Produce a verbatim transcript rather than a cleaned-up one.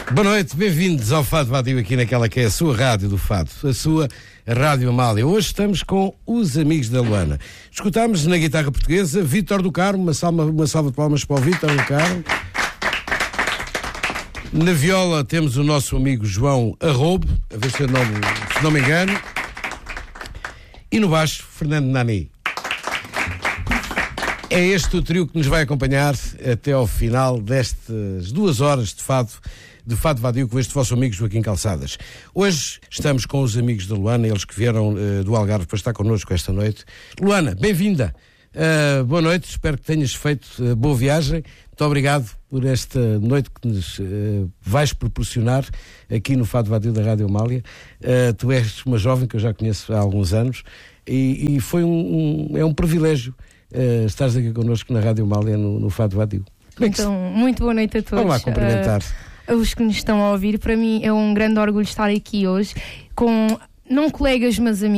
Boa noite, bem-vindos ao Fado Vadio aqui naquela que é a sua rádio do Fado, a sua Rádio Amália. Hoje estamos com os amigos da Luana. Escutámos na guitarra portuguesa Vítor do Carmo, uma salva, uma salva de palmas para o Vítor do Carmo. Na viola temos o nosso amigo João Arrobo, a ver se eu não, se não me engano. E no baixo, Fernando Nani. É este o trio que nos vai acompanhar até ao final destas duas horas de fado, de Fado Vadio com este vosso amigo Joaquim Calçadas. Hoje estamos com os amigos da Luana, eles que vieram uh, do Algarve para estar connosco esta noite. Luana, bem-vinda. Uh, boa noite, espero que tenhas feito uh, boa viagem. Muito obrigado por esta noite que nos uh, vais proporcionar aqui no Fado Vadio da Rádio Amália. Uh, tu és uma jovem que eu já conheço há alguns anos e, e foi um, um, é um privilégio uh, estares aqui connosco na Rádio Amália no, no Fado Vadio. Então, muito boa noite a todos. Vamos lá cumprimentar. Uh, os que nos estão a ouvir. Para mim é um grande orgulho estar aqui hoje com, não colegas, mas amigos.